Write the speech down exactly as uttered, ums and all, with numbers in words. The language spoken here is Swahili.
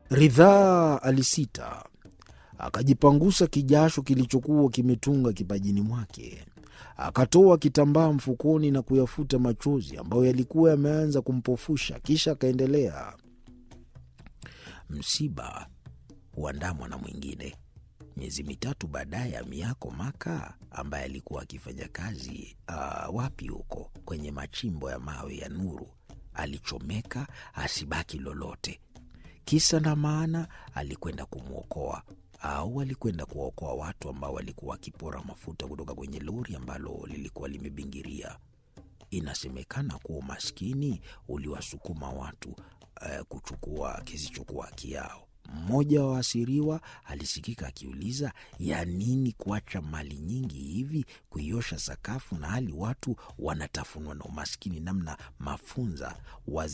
Ridhaa alisita, akajipangusa kijasho kilichokuwa kimetunga kipajini mwake. Akatoa kitambaa mfukoni na kuyafuta machozi ambayo yalikuwa yameanza kumpofusha. Kisha akaendelea, msiba huandamwa na mwingine. Miezi mitatu baadaye, Miako Maka ambaye alikuwa akifanya kazi uh, wapi huko kwenye machimbo ya mawe ya Nuru alichomeka asibaki lolote. Kisa na maana, alikwenda kumwokoa au alikwenda kuwaokoa watu ambao walikuwa wakipora mafuta kutoka kwenye lori ambalo lilikuwa limebingiria. Inasemekana kuwa umaskini uliwasukuma watu uh, kuchukua kisichokuwa haki yao. Mmoja wa waasiriwa alisikika akiuliza, ya nini kuacha mali nyingi hivi kuiosha sakafu na hali watu wanatafunwa na umaskini namna mafunza wazi